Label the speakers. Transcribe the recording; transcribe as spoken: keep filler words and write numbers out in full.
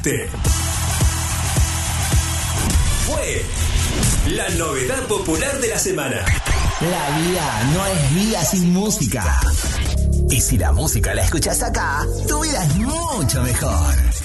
Speaker 1: Fue la novedad popular de la semana.
Speaker 2: La vida no es vida sin música. Y si la música la escuchas acá, tu vida es mucho mejor.